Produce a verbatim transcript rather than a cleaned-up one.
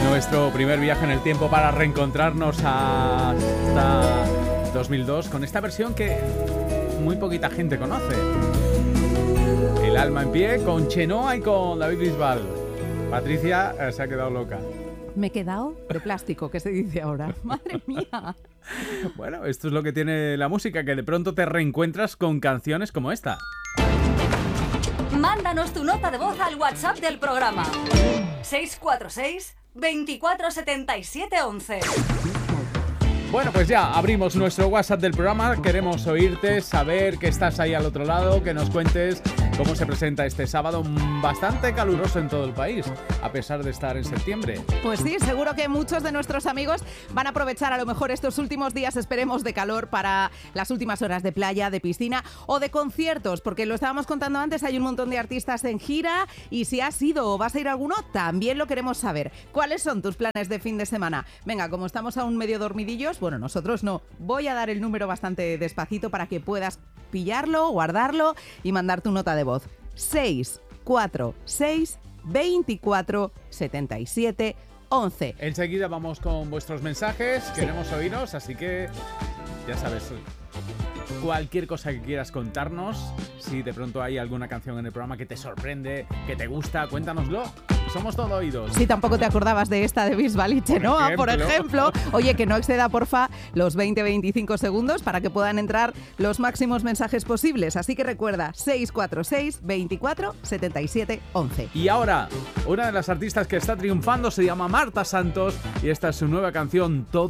Nuestro primer viaje en el tiempo para reencontrarnos hasta dos mil dos con esta versión que muy poquita gente conoce. El alma en pie con Chenoa y con David Bisbal. Patricia eh, se ha quedado loca. Me he quedado de plástico, que se dice ahora. ¡Madre mía! Bueno, esto es lo que tiene la música, que de pronto te reencuentras con canciones como esta. Mándanos tu nota de voz al WhatsApp del programa. seis cuatro seis, veinticuatro setenta y siete once. Bueno, pues ya abrimos nuestro WhatsApp del programa. Queremos oírte, saber que estás ahí al otro lado, que nos cuentes cómo se presenta este sábado bastante caluroso en todo el país, a pesar de estar en septiembre. Pues sí, seguro que muchos de nuestros amigos van a aprovechar a lo mejor estos últimos días, esperemos, de calor para las últimas horas de playa, de piscina o de conciertos, porque lo estábamos contando antes, hay un montón de artistas en gira y si has ido o vas a ir a alguno, también lo queremos saber. ¿Cuáles son tus planes de fin de semana? Venga, como estamos aún medio dormidillos, bueno, nosotros no, voy a dar el número bastante despacito para que puedas pillarlo, guardarlo y mandar tu nota de voz. seis cuatro seis, veinticuatro setenta y siete once. Enseguida vamos con vuestros mensajes, sí. Queremos oíros, así que ya sabes, cualquier cosa que quieras contarnos, si de pronto hay alguna canción en el programa que te sorprende, que te gusta, cuéntanoslo. Somos todo oídos. Si tampoco te acordabas de esta de Bisbal y Chenoa, por ejemplo. por ejemplo. Oye, que no exceda, porfa, los veinte a veinticinco segundos para que puedan entrar los máximos mensajes posibles. Así que recuerda, seis cuatro seis, veinticuatro setenta y siete once. Y ahora, una de las artistas que está triunfando se llama Marta Santos y esta es su nueva canción, Todo